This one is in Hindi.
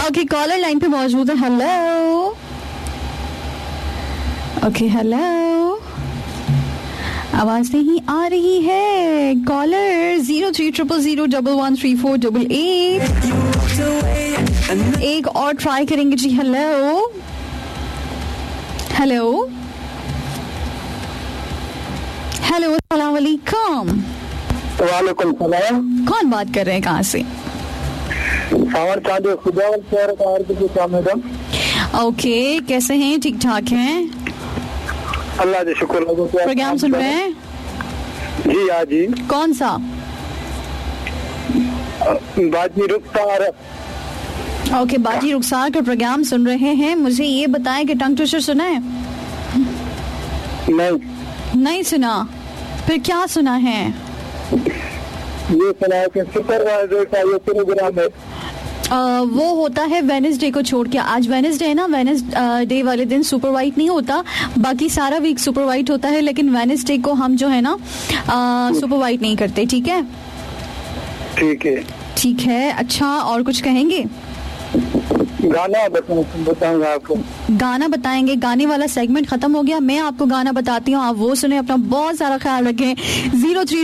ओके, कॉलर लाइन पे मौजूद है। हेलो, ओके, हेलो, आवाज नहीं आ रही है। कॉलर 0300013488। एक और ट्राई करेंगे जी। हेलो, हेलो, हेलो, अस्सलाम वालेकुम। वालेकुम सलाम। कौन बात कर रहे हैं, कहाँ से? मैडम। ओके, कैसे हैं? ठीक ठाक हैं? अल्लाह का शुक्र। प्रोग्राम सुन रहे हैं? जी हाँ जी। कौन सा? बाजी रुखसार। ओके, बाजी रुखसार का प्रोग्राम सुन रहे हैं। मुझे ये बताएं कि टंग ट्विस्टर सुना है? नहीं सुना? फिर क्या सुना है? ये सुना है कि सुपरवाइजर का ये प्रोग्राम है। वो होता है वेडनेसडे को छोड़ के। आज वेडनेसडे है ना, वेडनेसडे वाले दिन सुपर वाइट नहीं होता, बाकी सारा वीक सुपर वाइट होता है, लेकिन वेडनेसडे को हम जो है ना सुपर वाइट नहीं करते। ठीक है? ठीक है, ठीक है। अच्छा, और कुछ कहेंगे? गाना बताऊंगा आपको। गाना बताएंगे? गाने वाला सेगमेंट खत्म हो गया। मैं आपको गाना बताती हूँ, आप वो सुने। अपना बहुत सारा ख्याल रखें। 03